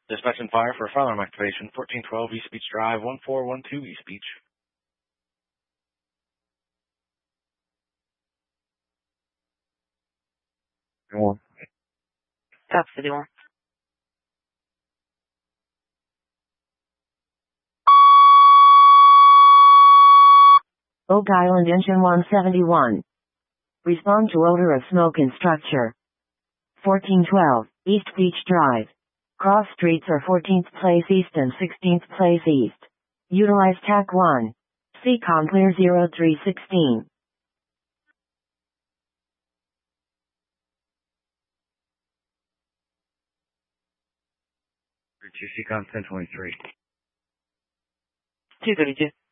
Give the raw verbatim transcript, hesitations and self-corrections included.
Dispatch and fire for fire alarm activation, fourteen twelve East Beach Drive, one four one two East Beach. One. Top fifty-one. Oak Island Engine one seventy-one. Respond to odor of smoke in structure. fourteen twelve East Beach Drive. Cross streets are fourteenth Place East and sixteenth Place East. Utilize T A C one. C COM clear zero three sixteen. two C COM ten twenty-three. two thirty-two.